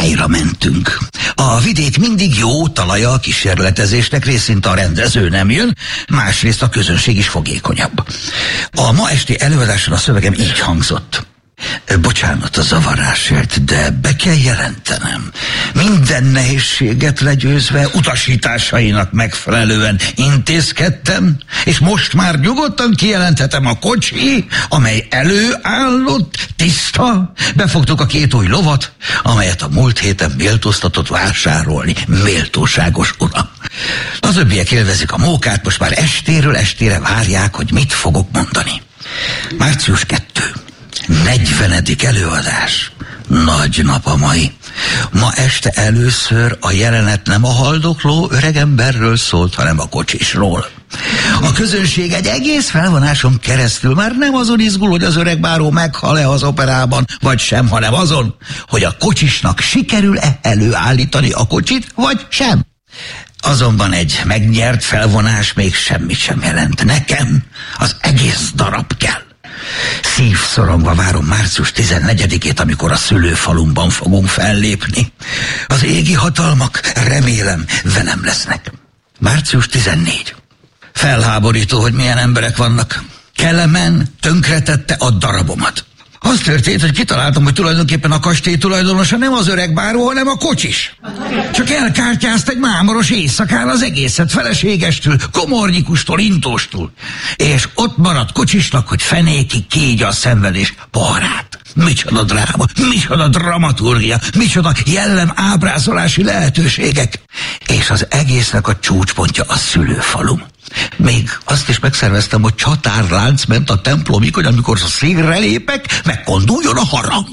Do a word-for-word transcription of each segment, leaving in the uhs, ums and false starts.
tájra mentünk. A vidék mindig jó talaja a kísérletezésnek, részint a rendező nem jön, másrészt a közönség is fogékonyabb. A ma esti előadáson a szövegem így hangzott. Bocsánat a zavarásért, de be kell jelentenem. Minden nehézséget legyőzve, utasításainak megfelelően intézkedtem, és most már nyugodtan kijelenthetem, a kocsi, amely előállott, tiszta. Befogtuk a két új lovat, amelyet a múlt héten méltóztatott vásárolni, méltóságos uram. Az öbbiek élvezik a mókát, most már estéről estére várják, hogy mit fogok mondani. március kettő. negyvenedik előadás. Nagy nap a mai. Ma este először a jelenet nem a haldokló öregemberről szólt, hanem a kocsisról. A közönség egy egész felvonáson keresztül már nem azon izgul, hogy az öreg báró meghal-e az operában, vagy sem, hanem azon, hogy a kocsisnak sikerül-e előállítani a kocsit, vagy sem. Azonban egy megnyert felvonás még semmit sem jelent. Nekem az egész darab kell. Szívszorongva várom március tizennegyedikét, amikor a szülőfalumban fogunk fellépni. Az égi hatalmak, remélem, velem lesznek. március tizennegyedike. Felháborító, hogy milyen emberek vannak. Kelemen tönkretette a darabomat. Az történt, hogy kitaláltam, hogy tulajdonképpen a kastély tulajdonosa nem az öreg báró, hanem a kocsis. Csak elkártyázt egy mámoros éjszakán az egészet feleségestől, komornyikustól, intóstól. És ott maradt kocsisnak, hogy fenékig kígya a szenvedés poharát. Micsoda dráma, micsoda dramaturgia, micsoda jellem ábrázolási lehetőségek. És az egésznek a csúcspontja a szülőfalum. Még azt is megszerveztem, hogy csatárlánc ment a templomig, hogy amikor a színre lépek, megkonduljon a harang.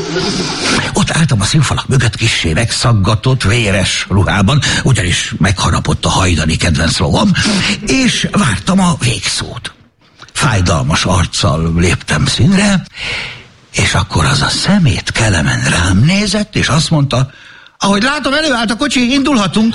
Ott álltam a színfalak mögött kissé megszaggatott, véres ruhában, ugyanis megharapott a hajdani kedvenc lovam, és vártam a végszót. Fájdalmas arccal léptem színre, és akkor az a szemét Kelemen rám nézett, és azt mondta, ahogy látom, előállt a kocsi, indulhatunk.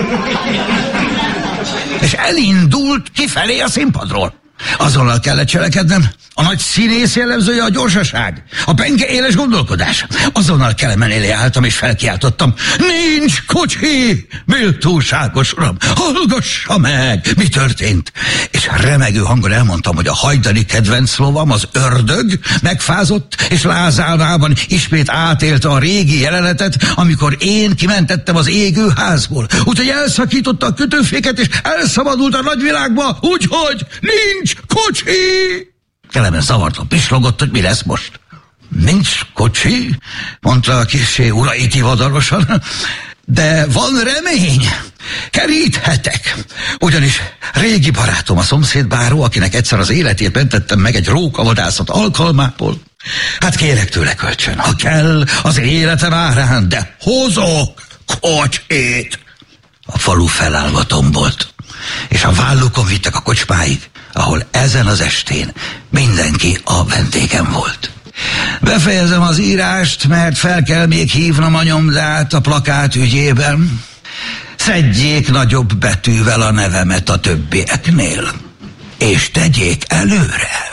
És elindult kifelé a színpadról. Azonnal kellett cselekednem. A nagy színész jellemzője a gyorsaság, a penge éles gondolkodás. Azonnal Kelemen elé álltam és felkiáltottam. Nincs kocsi! Méltóságos uram, hallgassa meg! Mi történt? És remegő hangon elmondtam, hogy a hajdani kedvenc lovam, az ördög megfázott, és lázálmában ismét átélte a régi jelenetet, amikor én kimentettem az égő házból. Úgyhogy elszakította a kötőféket, és elszabadult a nagyvilágba, úgyhogy nincs kocsi! Kelemen zavartan pislogott, hogy mi lesz most. Nincs kocsi, mondta a kissé urait hivatalosan, de van remény. Keríthetek. Ugyanis régi barátom, a szomszédbáró, akinek egyszer az életét mentettem meg egy rókavadászat alkalmából. Hát kérek tőle kölcsön, ha kell, az életem árán, de hozok kocsit. A falu felállva tombolt, és a vállukon vittek a kocsmáig, ahol ezen az estén mindenki a vendégem volt. Befejezem az írást, mert fel kell még hívnom a nyomdát a plakát ügyében. Szedjék nagyobb betűvel a nevemet a többieknél, és tegyék előre.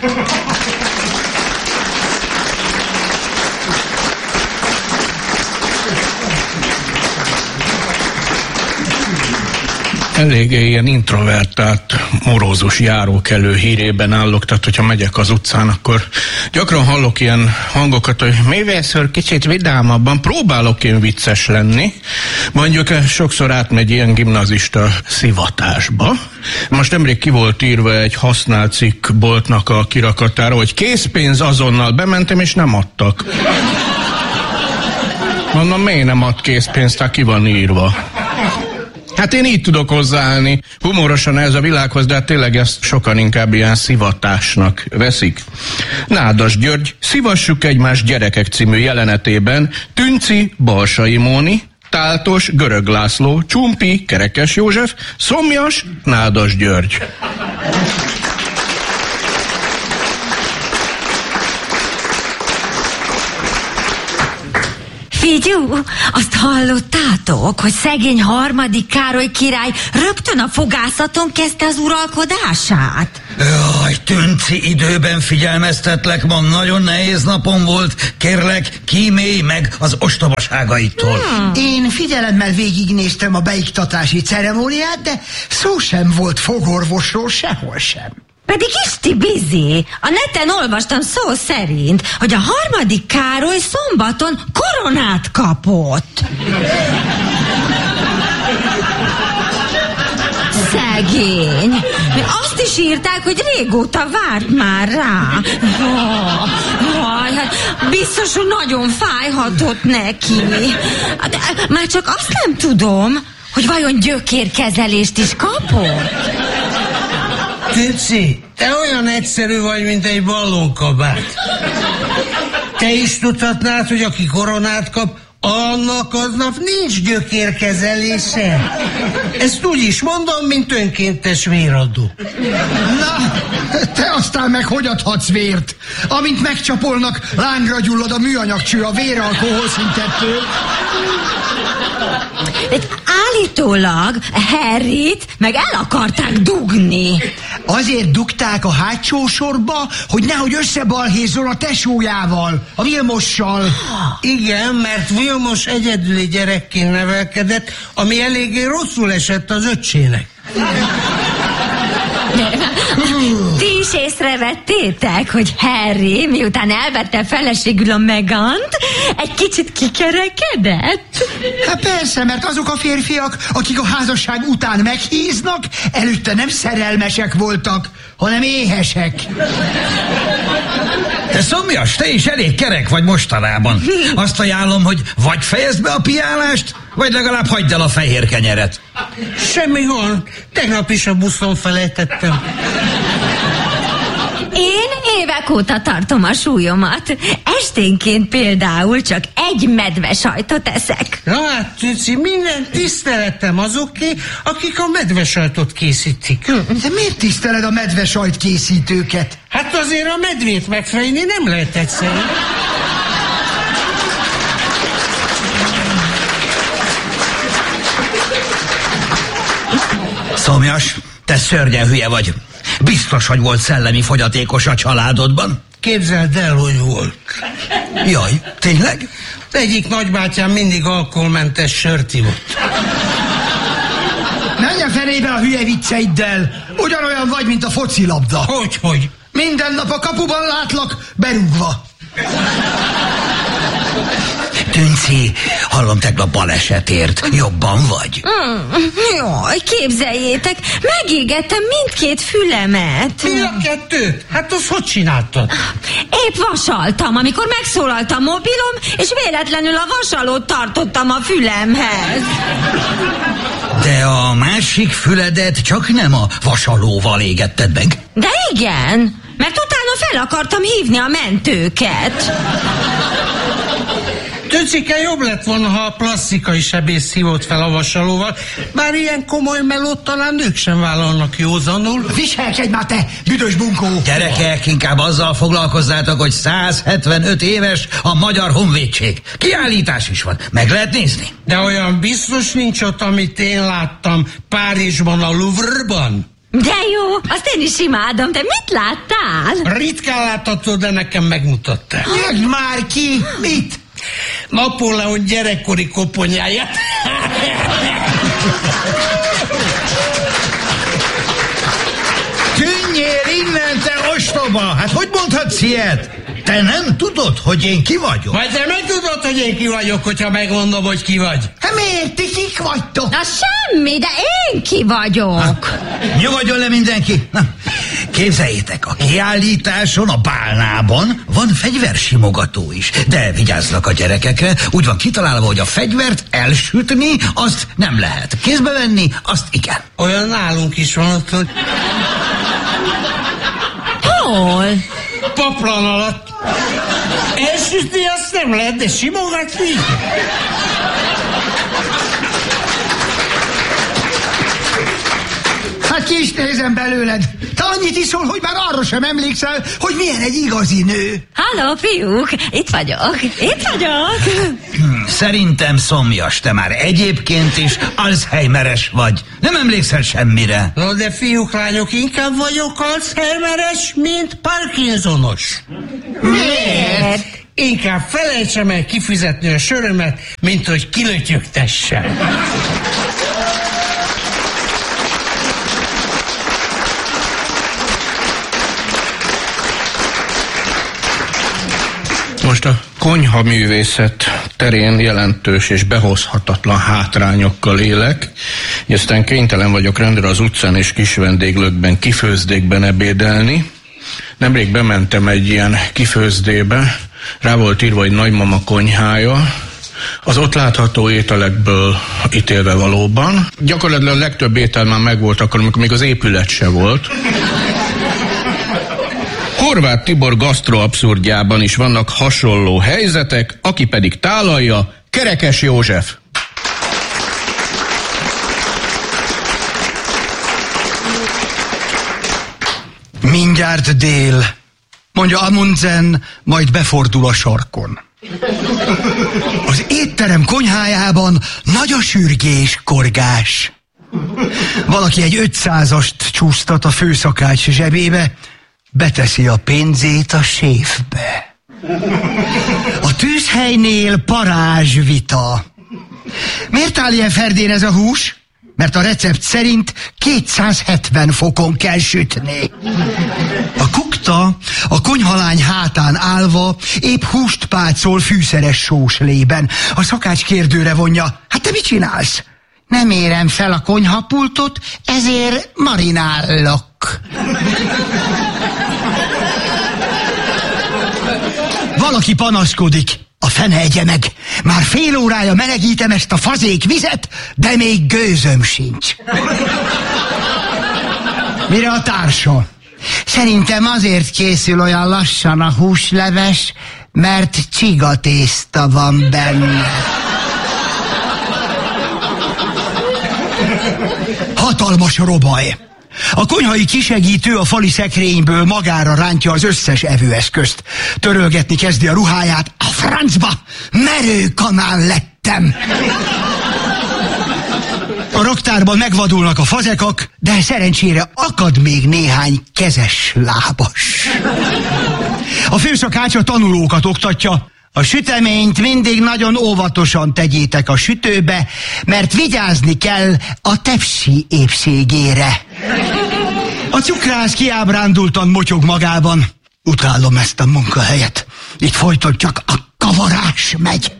Eléggé ilyen introvertált, morózus járókelő hírében állok, tehát hogyha megyek az utcán, akkor gyakran hallok ilyen hangokat, hogy mivel kicsit vidámabban, próbálok én vicces lenni. Mondjuk sokszor átmegy ilyen gimnazista szivatásba. Most nemrég ki volt írva egy használt cikkboltnak a kirakatára, hogy készpénz azonnal, bementem és nem adtak. Mondom, miért nem ad készpénzt, hát ki van írva? Hát én így tudok hozzáállni. Humorosan ez a világhoz, de hát tényleg ezt sokan inkább ilyen szivatásnak veszik. Nádas György, Szivassuk egymás gyerekek című jelenetében Tünci, Balsai Móni, Táltos, Görög László, Csumpi, Kerekes József, Szomjas, Nádas György. Figyú, azt hallottátok, hogy szegény harmadik Károly király rögtön a fogászaton kezdte az uralkodását? Jaj, Tünci, időben figyelmeztetlek, ma nagyon nehéz napom volt. Kérlek, kímélj meg az ostobaságaitól. Hmm. Én figyelemmel végignéztem a beiktatási ceremóniát, de szó sem volt fogorvosról sehol sem. Pedig Isti bizi, a neten olvastam szó szerint, hogy a harmadik Károly szombaton koronát kapott. Szegény. Azt is írták, hogy régóta várt már rá. Jaj, hát biztos, hogy nagyon fájhatott neki. De már csak azt nem tudom, hogy vajon gyökérkezelést is kapott. Tüci, te olyan egyszerű vagy, mint egy ballonkabát. Te is tudhatnád, hogy aki koronát kap, annak aznap nincs gyökérkezelése. Ezt úgy is mondom, mint önkéntes véradó. Na, te aztán meg hogy adhatsz vért? Amint megcsapolnak, lángra gyullad a műanyagcső a véralkohol szintettől. Állítólag Harryt meg el akarták dugni. Azért dugták a hátsó sorba, hogy nehogy összebalhézzon a tesójával, a Vilmossal. Igen, mert Vilmos egyedüli gyerekként nevelkedett, ami eléggé rosszul esett az öccsének. Ti is észrevettétek, hogy Harry, miután elvette feleségül a Megant, egy kicsit kikerekedett? Hát persze, mert azok a férfiak, akik a házasság után meghíznak, előtte nem szerelmesek voltak, hanem éhesek. Te szomjas, te is elég kerek vagy mostanában. Azt ajánlom, hogy vagy fejezd be a piálást, vagy legalább hagyd el a fehér kenyeret. Semmi gond, tegnap is a buszon felejtettem. Én évek óta tartom a súlyomat. Esténként például csak egy medve sajtot eszek. Na hát, Tüci, minden tiszteletem azoké, akik a medvesajtot készítik. De miért tiszteled a medvesajt készítőket? Hát azért a medvét megfejni nem lehet egyszerű. Szomjas, te szörnyen hülye vagy. Biztos, hogy volt szellemi fogyatékos a családodban? Képzeld el, hogy volt. Jaj, tényleg? Egyik nagybátyám mindig alkoholmentes sört ivott. Menj a fenébe a hülye vicceiddel! Ugyanolyan vagy, mint a focilabda. Hogy, hogy? Minden nap a kapuban látlak, berúgva. Tünci, hallom, tegnap balesetért. Jobban vagy? Mm, jaj, képzeljétek, megégettem mindkét fülemet. Mi a kettőt? Hát azt hogy csináltad? Épp vasaltam, amikor megszólalt a mobilom, és véletlenül a vasalót tartottam a fülemhez. De a másik füledet csak nem a vasalóval égetted meg. De igen, mert utána fel akartam hívni a mentőket. Tücike, jobb lett volna, ha a plastikai sebész hívott fel a vasalóval, bár ilyen komoly melót talán nők sem vállalnak józanul. Viselkedj már, te büdös bunkó! Gyerekek, inkább azzal foglalkozzátok, hogy száz hetvenöt éves a Magyar Honvédség. Kiállítás is van, meg lehet nézni. De olyan biztos nincs ott, amit én láttam Párizsban, a Louvre-ban. De jó, azt én is imádom, de mit láttál? Ritkán látható, de nekem megmutattál. Nyögd már ki! Mit? Napóleon gyerekkori koponyáját. Tűnjél innen, te ostoba! Hát hogy mondhatsz ilyet? Te nem tudod, hogy én ki vagyok? Majd te meg tudod, hogy én ki vagyok, hogyha megmondom, hogy ki vagy. Hát miért ti kik vagytok? Na semmi, de én ki vagyok. Ha, nyugodjon le mindenki. Na, képzeljétek, a kiállításon, a bálnában van fegyversimogató is. De vigyázznak a gyerekekre, úgy van kitalálva, hogy a fegyvert elsütni, azt nem lehet. Kézbe venni, azt igen. Olyan nálunk is van ott, hogy... Hol? Paplan alatt. Elsütni azt nem lehet, de simogatni. Hát Hát ki is nézem belőled. Te annyit iszol, hogy már arra sem emlékszel, hogy milyen egy igazi nő. Halló, fiúk, itt vagyok, itt vagyok. Szerintem szomjas, te már egyébként is Alzheimeres vagy. Nem emlékszel semmire. No, de fiúk, lányok, inkább vagyok Alzheimeres, mint Parkinsonos. Miért? Inkább felejtsem el kifizetni a sörömet, mint hogy kilötyögtessem. Most a konyhaművészet terén jelentős és behozhatatlan hátrányokkal élek, és aztán kénytelen vagyok rendre az utcán és kis vendéglőkben, kifőzdékben ebédelni. Nemrég bementem egy ilyen kifőzdébe, rá volt írva, hogy nagymama konyhája, az ott látható ételekből ítélve valóban. Gyakorlatilag a legtöbb étel már megvolt akkor, amikor még az épület se volt. Horváth Tibor gasztroabszurdjában is vannak hasonló helyzetek, aki pedig tálalja, Kerekes József. Mindjárt dél, mondja Amundsen, majd befordul a sarkon. Az étterem konyhájában nagy a sürgés, korgás. Valaki egy ötszázast csúsztat a főszakács zsebébe, beteszi a pénzét a séfbe. A tűzhelynél parázsvita. Miért áll ilyen ferdén ez a hús? Mert a recept szerint kétszázhetven fokon kell sütni. A kukta a konyhalány hátán állva épp húst pácol fűszeres sóslében. A szakács kérdőre vonja: hát te mit csinálsz? Nem érem fel a konyhapultot, ezért marinállok. Valaki panaszkodik: a fene egye meg, már fél órája melegítem ezt a fazék vizet, de még gőzöm sincs. Mire a társa: szerintem azért készül olyan lassan a húsleves, mert csigatészta van benne. Hatalmas robaj. A konyhai kisegítő a fali szekrényből magára rántja az összes evőeszközt. Törölgetni kezdi a ruháját. A francba! Merőkanál lettem! A raktárban megvadulnak a fazekak, de szerencsére akad még néhány kezes lábas. A főszakács a tanulókat oktatja: a süteményt mindig nagyon óvatosan tegyétek a sütőbe, mert vigyázni kell a tepsi épségére. A cukrász kiábrándultan motyog magában: utálom ezt a munkahelyet, itt folyton csak a kavarás megy.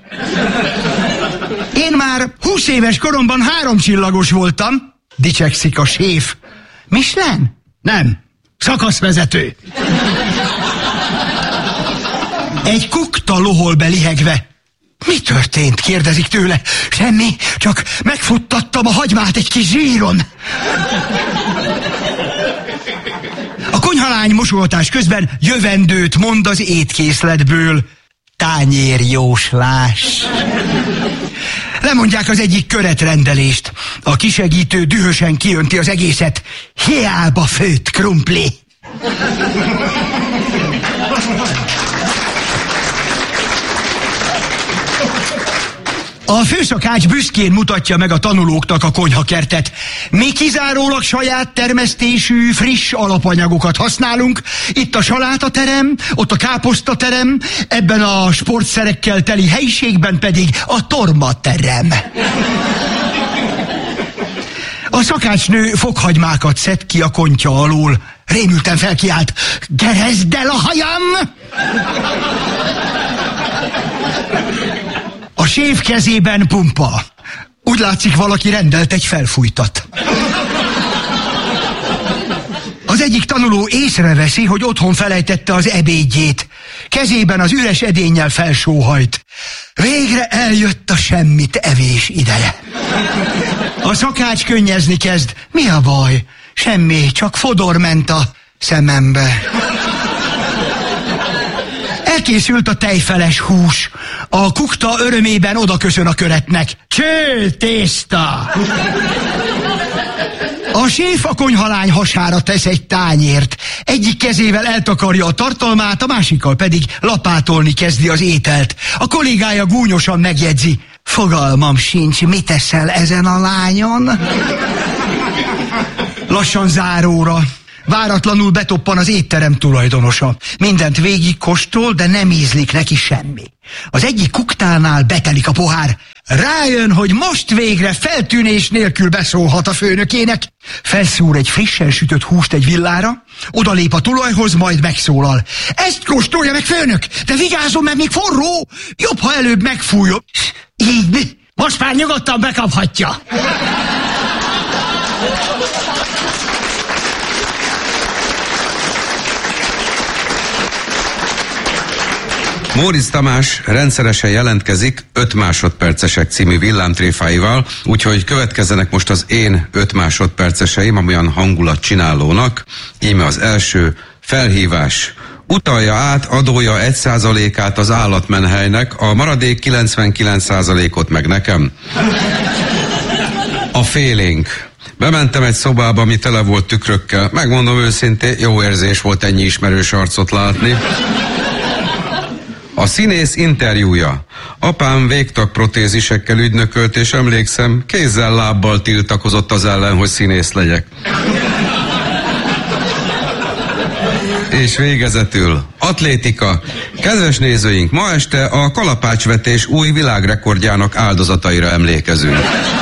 Én már húsz éves koromban háromcsillagos voltam, dicsekszik a séf. Michelin? Nem, szakaszvezető. Egy kukta lohol be lihegve. Mi történt? Kérdezik tőle. Semmi, csak megfuttattam a hagymát egy kis zsíron. A konyhalány mosogatás közben jövendőt mond az étkészletből. Tányérjóslás. Lemondják az egyik köretrendelést. A kisegítő dühösen kiönti az egészet. Hiába főtt krumpli. A főszakács büszkén mutatja meg a tanulóknak a konyhakertet. Mi kizárólag saját termesztésű, friss alapanyagokat használunk. Itt a salátaterem, ott a káposztaterem, ebben a sportszerekkel teli helyiségben pedig a tormaterem. A szakácsnő fokhagymákat szed ki a kontya alól. Rémülten felkiált: gerezd el a hajam! A séf kezében pumpa. Úgy látszik, valaki rendelt egy felfújtat. Az egyik tanuló észreveszi, hogy otthon felejtette az ebédjét. Kezében az üres edénnyel felsóhajt. Végre eljött a semmit evés ideje. A szakács könnyezni kezd. Mi a baj? Semmi, csak fodor ment a szemembe. Elkészült a tejfeles hús. A kukta örömében odaköszön a köretnek. Cső tészta! A séf a konyhalány hasára tesz egy tányért. Egyik kezével eltakarja a tartalmát, a másikkal pedig lapátolni kezdi az ételt. A kollégája gúnyosan megjegyzi: fogalmam sincs, mit teszel ezen a lányon? Lassan záróra. Váratlanul betoppan az étterem tulajdonosa. Mindent végig kóstol, de nem ízlik neki semmi. Az egyik kuktánál betelik a pohár. Rájön, hogy most végre feltűnés nélkül beszólhat a főnökének. Felszúr egy frissen sütött húst egy villára, odalép a tulajhoz, majd megszólal: ezt kóstolja meg, főnök, de vigyázzon, mert még forró. Jobb, ha előbb megfújjon. Így, most már nyugodtan bekaphatja. Móricz Tamás rendszeresen jelentkezik öt másodpercesek című villámtréfáival, úgyhogy következzenek most az én öt másodperceseim, amolyan hangulat csinálónak. Íme az első: felhívás. Utalja át adója egy százalékát az állatmenhelynek, a maradék kilencvenkilenc százalékot meg nekem. A félénk. Bementem egy szobába, ami tele volt tükrökkel. Megmondom őszintén, jó érzés volt ennyi ismerős arcot látni. A színész interjúja. Apám végtagprotézisekkel ügynökölt, és emlékszem, kézzel-lábbal tiltakozott az ellen, hogy színész legyek. És végezetül atlétika. Kedves nézőink, ma este a kalapácsvetés új világrekordjának áldozataira emlékezünk.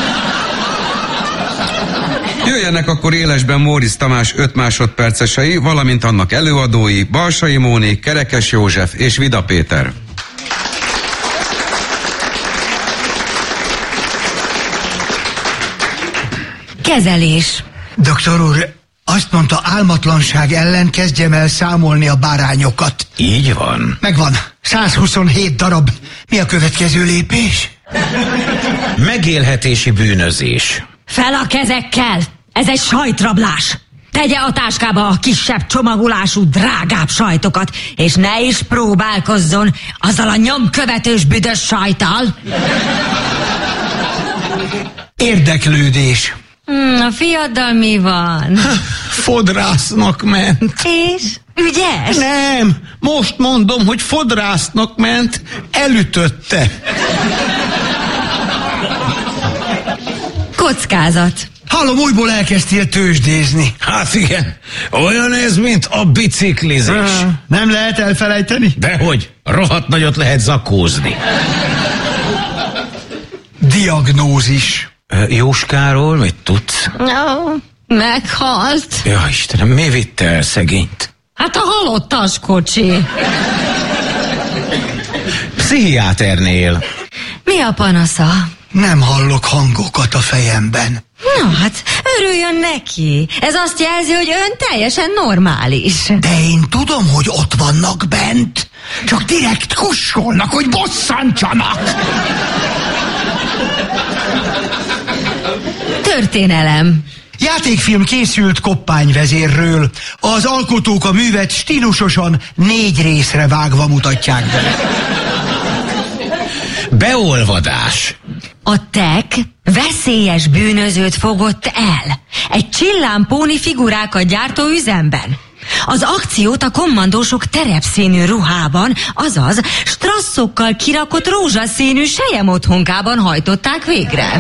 Jöjjenek akkor élesben Móricz Tamás öt másodpercesei, valamint annak előadói Balsai Móni, Kerekes József és Vida Péter. Kezelés. Doktor úr, azt mondta, álmatlanság ellen kezdjem el számolni a bárányokat. Így van. Megvan. száz huszonhét darab. Mi a következő lépés? Megélhetési bűnözés. Fel a kezekkel! Ez egy sajtrablás! Tegye a táskába a kisebb csomagolású, drágább sajtokat, és ne is próbálkozzon azzal a nyomkövetős büdös sajttal. Érdeklődés. Hmm, a fiaddal mi van? Fodrásznak ment. És? Ügyes? Nem, most mondom, hogy fodrásznak ment, elütötte. Kockázat. Hallom, újból elkezdtél tőzsdézni. Hát igen, olyan ez, mint a biciklizés. Nem lehet elfelejteni? Dehogy, rohadt nagyot lehet zakózni. Diagnózis. Jóskáról mit tudsz? No, meghalt. Ja, Istenem, mi vitte el szegényt? Hát a halottas kocsi. Pszichiáternél. Mi a panasza? Nem hallok hangokat a fejemben. Na hát, örüljön neki. Ez azt jelzi, hogy ön teljesen normális. De én tudom, hogy ott vannak bent. Csak direkt kussolnak, hogy bosszantsanak. Történelem. Játékfilm készült koppányvezérről. Az alkotók a művet stílusosan négy részre vágva mutatják be. Beolvadás. A tek veszélyes bűnözőt fogott el. Egy csillámpóni figurákat gyártó üzemben. Az akciót a kommandósok terepszínű ruhában, azaz strasszokkal kirakott rózsaszínű selyemotthоnkában hajtották végre.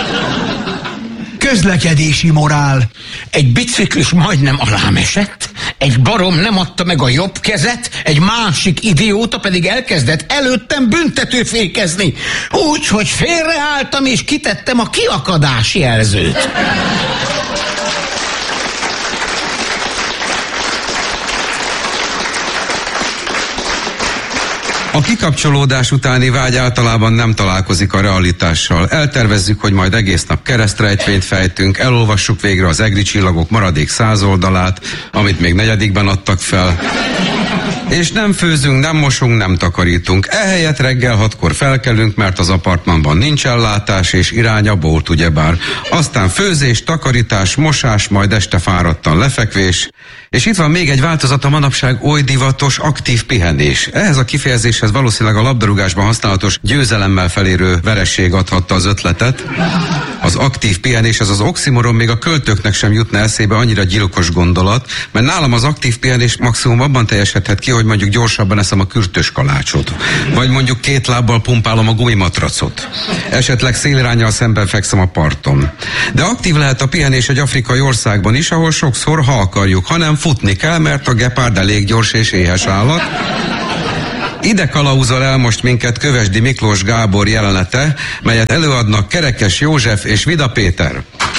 Közlekedési morál. Egy biciklis majdnem alám esett, egy barom nem adta meg a jobb kezet, egy másik idióta pedig elkezdett előttem büntetőfékezni, úgy, hogy félreálltam és kitettem a kiakadás jelzőt. A kikapcsolódás utáni vágy általában nem találkozik a realitással. Eltervezzük, hogy majd egész nap keresztrejtvényt fejtünk, elolvassuk végre az egri csillagok maradék száz oldalát, amit még negyedikben adtak fel. És nem főzünk, nem mosunk, nem takarítunk. Ehelyett reggel hatkor felkelünk, mert az apartmanban nincs ellátás, és irány a bolt, ugyebár. Aztán főzés, takarítás, mosás, majd este fáradtan lefekvés. És itt van még egy változat, a manapság oly divatos aktív pihenés. Ehhez a kifejezéshez valószínűleg a labdarúgásban használatos győzelemmel felérő veresség adhatta az ötletet. Az aktív pihenés, az az oximoron még a költőknek sem jutna eszébe, annyira gyilkos gondolat, mert nálam az aktív pihenés maximum abban teljesedhet ki, hogy mondjuk gyorsabban eszem a kürtös kalácsot, vagy mondjuk két lábbal pumpálom a gumimatracot. Esetleg széliránnyal szemben fekszem a parton. De aktív lehet a pihenés egy afrikai országban is, ahol sokszor, ha akarjuk, hanem futni kell, mert a gepárd elég gyors és éhes állat. Ide kalauzol el most minket Kövesdi Miklós Gábor jelenete, melyet előadnak Kerekes József és Vida Péter.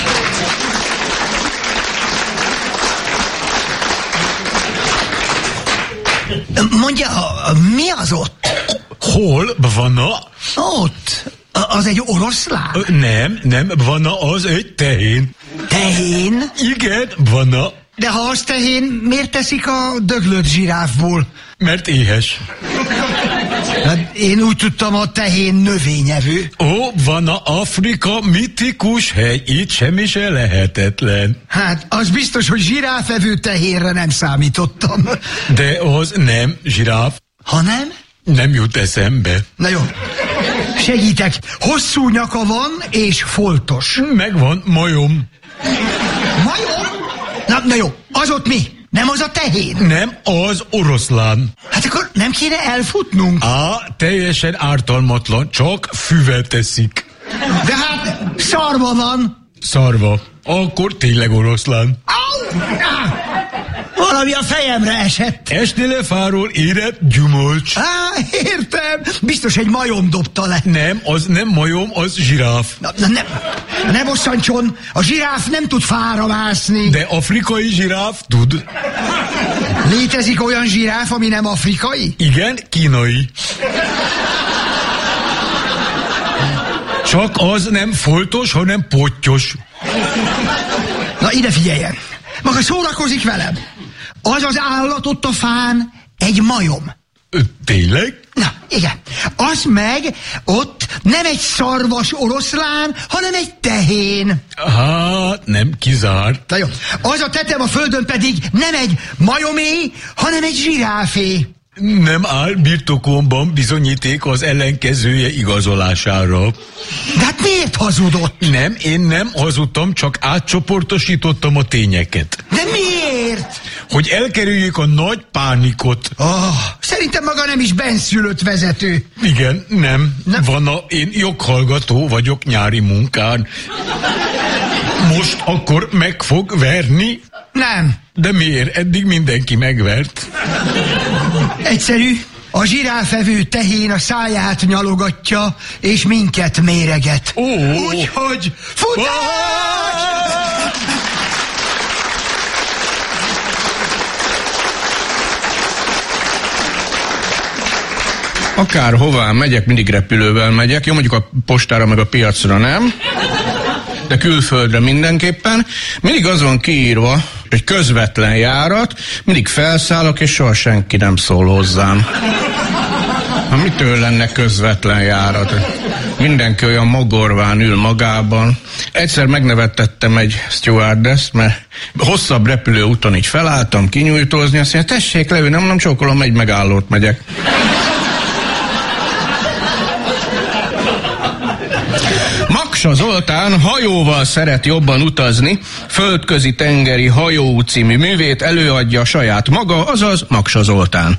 Mondja, mi az ott? Hol van a... Ott. Az egy oroszlán? Nem, nem, van az egy tehén. Tehén? Igen, van a... De ha az tehén, miért teszik a döglött zsiráfból? Mert éhes. Hát én úgy tudtam, a tehén növényevő. Ó, van a Afrika mitikus hely, itt semmi se lehetetlen. Hát, az biztos, hogy zsiráfevő tehénre nem számítottam. De az nem zsiráf. Ha nem? Nem jut eszembe. Na jó, segítek. Hosszú nyaka van, és foltos. Megvan, majom. Majom? Na, na jó, az ott mi? Nem az a tehén? Nem, az oroszlán. Hát akkor nem kéne elfutnunk? Á, teljesen ártalmatlan, csak füvet teszik. De hát szarva van. Szarva. Akkor tényleg oroszlán. Au! Valami a fejemre esett. Esni lefáról érett gyümölcs. Á, értem. Biztos egy majom dobta le. Nem, az nem majom, az zsiráf. Na, na, ne, ne bosszantson, a zsiráf nem tud fára mászni. De afrikai zsiráf tud. Létezik olyan zsiráf, ami nem afrikai? Igen, kínai. Csak az nem foltos, hanem pottyos. Na ide figyeljen, maga szórakozik velem. Az az állat ott a fán egy majom. Ö, tényleg? Na, igen. Az meg ott nem egy szarvas oroszlán, hanem egy tehén. Hát, nem kizárt. Na jó. Az a tetem a földön pedig nem egy majomé, hanem egy zsiráfé. Nem áll birtokomban bizonyíték az ellenkezője igazolására. De hát miért hazudott? Nem, én nem hazudtam, csak átcsoportosítottam a tényeket. De miért? Hogy elkerüljük a nagy pánikot. Oh, szerintem maga nem is benszülött vezető. Igen, nem. nem. Van a, én joghallgató vagyok nyári munkán. Most akkor meg fog verni? Nem. De miért? Eddig mindenki megvert. Egyszerű. A zsiráfevő tehén a száját nyalogatja, és minket méreget. Ó. Úgyhogy futás! Akárhová megyek, mindig repülővel megyek. Jó, mondjuk a postára meg a piacra nem, de külföldre mindenképpen. Mindig az van kiírva, hogy közvetlen járat, mindig felszállok, és soha senki nem szól hozzám. Ha mitől lenne közvetlen járat? Mindenki olyan mogorván ül magában. Egyszer megnevettettem egy stewardess, mert hosszabb repülőúton így felálltam kinyújtózni, azt mondja, tessék leülni, nem, nem csókolom, egy megállót megyek. Maksa Zoltán hajóval szeret jobban utazni, Földközi tengeri hajó című művét előadja saját maga, azaz Maksa Zoltán.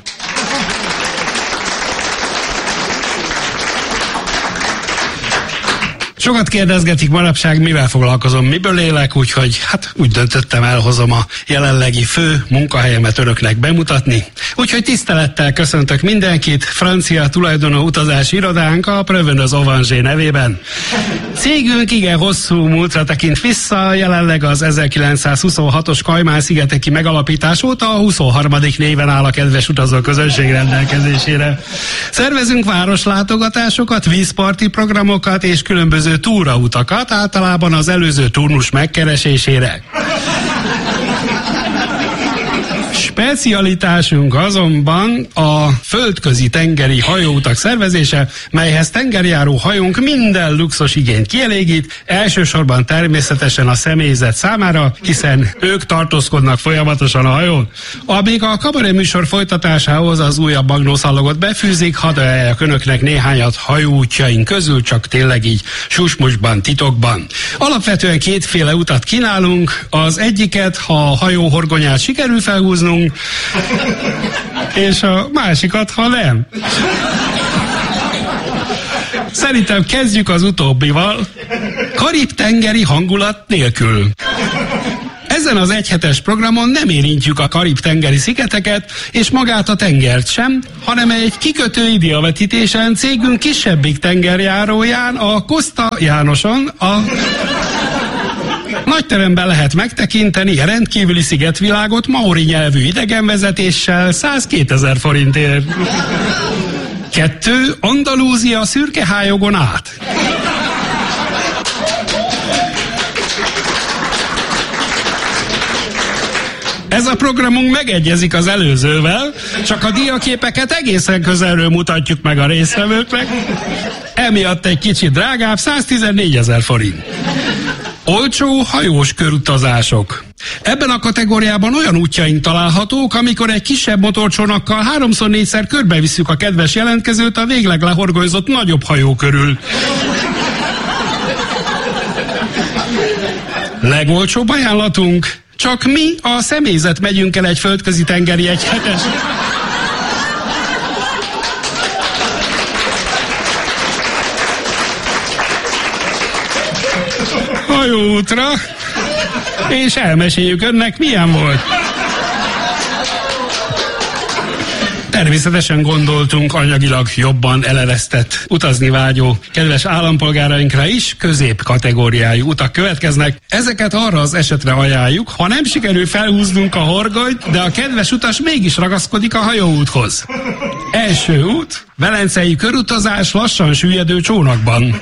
Sokat kérdezgetik manapság, mivel foglalkozom, miből élek, úgyhogy hát úgy döntöttem, elhozom a jelenlegi fő munkahelyemet önöknek bemutatni. Úgyhogy tisztelettel köszöntök mindenkit, francia tulajdonú utazási irodánk a Prevenus Ovangé nevében. Cégünk igen hosszú múltra tekint vissza, jelenleg az ezerkilencszázhuszonhatos Kajmán-szigeteki megalapítás óta a huszonharmadik néven áll a kedves utazó közönség rendelkezésére. Szervezünk városlátogatásokat, vízparti programokat és különböző túrautakat, általában az előző turnus megkeresésére. Specialitásunk azonban a földközi tengeri hajóutak szervezése, melyhez tengerjáró hajónk minden luxus igényt kielégít, elsősorban természetesen a személyzet számára, hiszen ők tartózkodnak folyamatosan a hajón. Amíg a kabaré műsor folytatásához az újabb magnószalagot befűzik, hadd ajánljak önöknek néhányat hajóútjaink közül, csak tényleg így susmusban, titokban. Alapvetően kétféle utat kínálunk, az egyiket, ha a hajó horgonyát sikerül felhúznunk, és a másikat, ha nem. Szerintem kezdjük az utóbbival, Karib-tengeri hangulat nélkül. Ezen az egyhetes programon nem érintjük a Karib-tengeri szigeteket, és magát a tengert sem, hanem egy kikötő ideavetítésen cégünk kisebbik tengerjáróján, a Costa Jánoson, a nagyteremben lehet megtekinteni a rendkívüli szigetvilágot maori nyelvű idegenvezetéssel százkétezer forintért. Kettő, Andalúzia szürke hályogon át. Ez a programunk megegyezik az előzővel, csak a diaképeket egészen közelről mutatjuk meg a résztvevőknek. Emiatt egy kicsit drágább, száztizennégyezer forint. Olcsó hajós körutazások. Ebben a kategóriában olyan útjaink találhatók, amikor egy kisebb motorcsónakkal háromszor négyszer körbevisszük a kedves jelentkezőt a végleg lehorgonyzott nagyobb hajó körül. Legolcsóbb ajánlatunk, csak mi a személyzet megyünk el egy földközi tengeri egyhetes. hajóútra, és elmeséljük önnek, milyen volt. Természetesen gondoltunk anyagilag jobban eleresztett, utazni vágyó kedves állampolgárainkra is, középkategóriájú utak következnek. Ezeket arra az esetre ajánljuk, ha nem sikerül felhúznunk a horgonyt, de a kedves utas mégis ragaszkodik a hajóúthoz. Első út, velencei körutazás lassan süllyedő csónakban.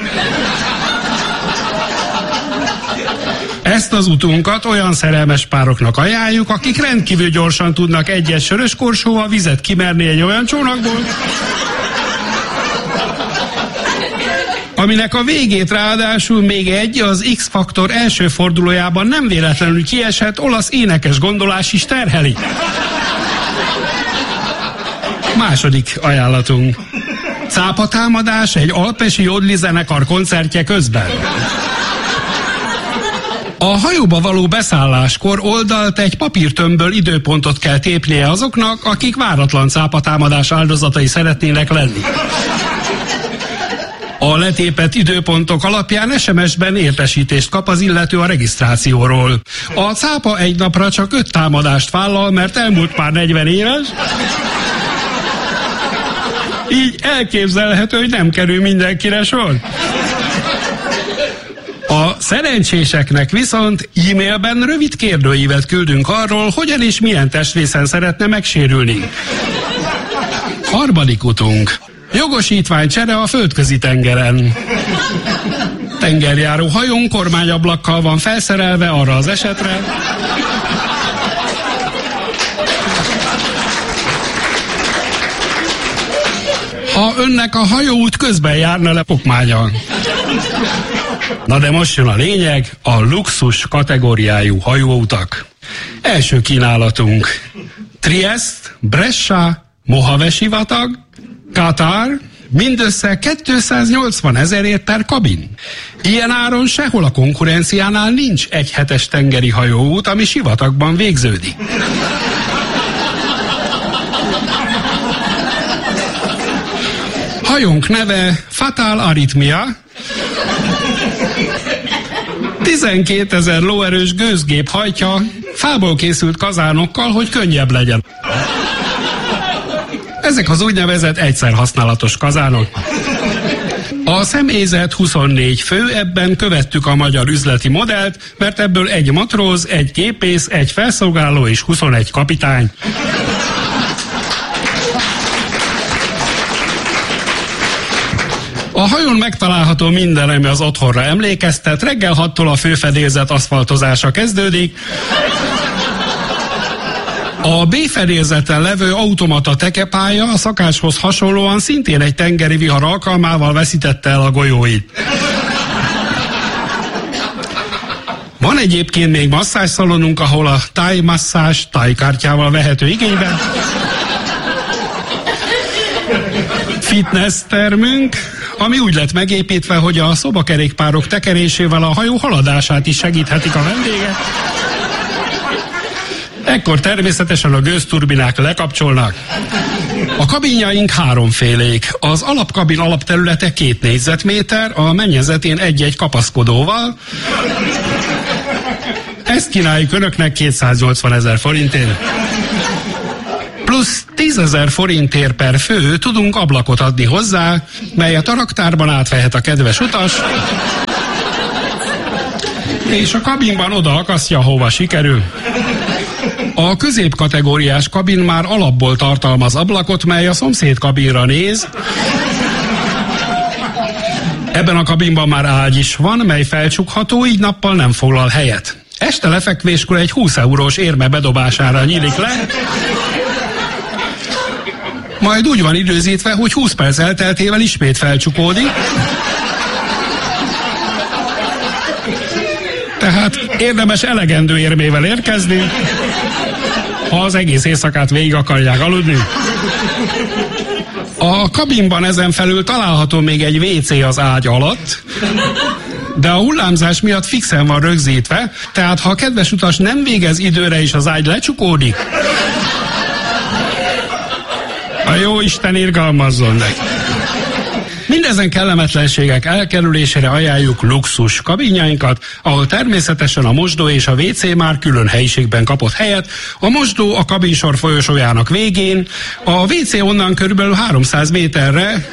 Ezt az utunkat olyan szerelmes pároknak ajánljuk, akik rendkívül gyorsan tudnak egy-egy sörös korsóval vizet kimerni egy olyan csónakból, aminek a végét ráadásul még egy az X-faktor első fordulójában nem véletlenül kiesett olasz énekes gondolás is terheli. Második ajánlatunk. Cápatámadás egy alpesi jódli zenekar koncertje közben. A hajóba való beszálláskor oldalt egy papírtömbből időpontot kell tépnie azoknak, akik váratlan cápatámadás áldozatai szeretnének lenni. A letépett időpontok alapján es em es-ben értesítést kap az illető a regisztrációról. A cápa egy napra csak öt támadást vállal, mert elmúlt már negyven éves. Így elképzelhető, hogy nem kerül mindenkire sor. A szerencséseknek viszont e-mailben rövid kérdőívet küldünk arról, hogyan és milyen testrészen szeretne megsérülni. Harmadik utunk. Jogosítványcsere a földközi tengeren. Tengerjáró hajón kormányablakkal van felszerelve arra az esetre, ha önnek a hajóút közben járna le pokmánnyal. Na de most jön a lényeg, a luxus kategóriájú hajóutak. Első kínálatunk. Triest, Brescia, Mojave-sivatag, Katar, mindössze kétszáznyolcvan ezerért per kabin. Ilyen áron sehol a konkurenciánál nincs egy hetes tengeri hajóút, ami sivatagban végződik. Hajónk neve Fatal Arrhythmia. tizenkétezer lóerős gőzgép hajtja, fából készült kazánokkal, hogy könnyebb legyen. Ezek az úgynevezett egyszer használatos kazánok. A személyzet huszonnégy fő, ebben követtük a magyar üzleti modellt, mert ebből egy matróz, egy gépész, egy felszolgáló és huszonegy kapitány. A hajón megtalálható minden, ami az otthonra emlékeztet, reggel hattól a főfedélzet aszfaltozása kezdődik. A B fedélzeten levő automata tekepálya a Szakáshoz hasonlóan szintén egy tengeri vihar alkalmával veszítette el a golyóit. Van egyébként még masszázsszalonunk, ahol a tájmasszázs tájkártyával vehető igénybe. Fitness termünk, ami úgy lett megépítve, hogy a szobakerékpárok tekerésével a hajó haladását is segíthetik a vendégek. Ekkor természetesen a gőzturbinák lekapcsolnak. A kabinjaink háromfélék. Az alapkabin alapterülete két négyzetméter, a mennyezetén egy-egy kapaszkodóval. Ezt kínáljuk önöknek kétszáznyolcvanezer forintért. Plusz tízezer forintért per fő tudunk ablakot adni hozzá, melyet a raktárban átvehet a kedves utas, és a kabinban oda akasztja, hova sikerül. A középkategóriás kabin már alapból tartalmaz ablakot, mely a szomszéd kabinra néz. Ebben a kabinban már ágy is van, mely felcsukható, így nappal nem foglal helyet. Este lefekvéskor egy húsz eurós érme bedobására nyílik le, majd úgy van időzítve, hogy húsz perc elteltével ismét felcsukódik. Tehát érdemes elegendő érmével érkezni, ha az egész éjszakát végig akarják aludni. A kabinban ezen felül található még egy vé cé az ágy alatt, de a hullámzás miatt fixen van rögzítve, tehát ha a kedves utas nem végez időre és az ágy lecsukódik, a jó Isten irgalmazzon neki. Mindezen kellemetlenségek elkerülésére ajánljuk luxus kabinjainkat, ahol természetesen a mosdó és a vé cé már külön helyiségben kapott helyet, a mosdó a kabinsor folyosójának végén, a vé cé onnan körülbelül háromszáz méterre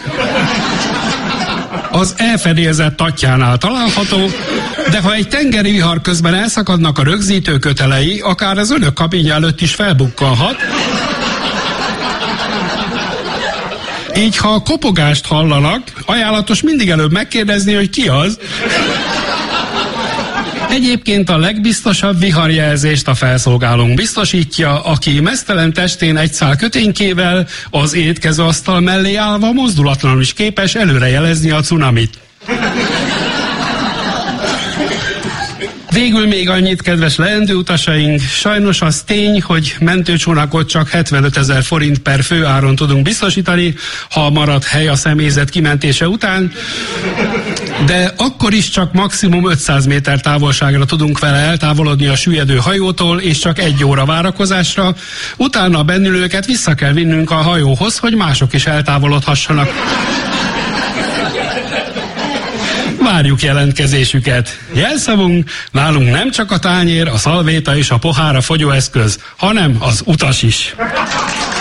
az elfedélzett tatjánál található, de ha egy tengeri vihar közben elszakadnak a rögzítő kötelei, akár az önök kabinja előtt is felbukkanhat. Így, ha a kopogást hallanak, ajánlatos mindig előbb megkérdezni, hogy ki az. Egyébként a legbiztosabb viharjelzést a felszolgálónk biztosítja, aki meztelen testén egy szál köténykével az étkezőasztal mellé állva mozdulatlanul is képes előrejelezni a cunamit. Végül még annyit, kedves leendő utasaink, sajnos az tény, hogy mentőcsónakot csak hetvenötezer forint per fő áron tudunk biztosítani, ha marad hely a személyzet kimentése után, de akkor is csak maximum ötszáz méter távolságra tudunk vele eltávolodni a süllyedő hajótól, és csak egy óra várakozásra, utána a bennülőket vissza kell vinnünk a hajóhoz, hogy mások is eltávolodhassanak. Várjuk jelentkezésüket. Jelszavunk, nálunk nem csak a tányér, a szalvéta és a pohár a fogyóeszköz, hanem az utas is.